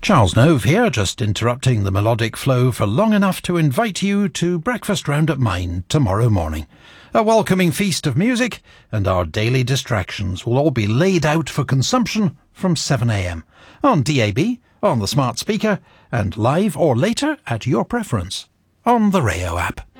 Charles Nove here, just interrupting the melodic flow for long enough to invite you to breakfast round at mine tomorrow morning. A welcoming feast of music, and our daily distractions will all be laid out for consumption from 7 a.m. on DAB, on the smart speaker, and live or later at your preference on the Rayo app.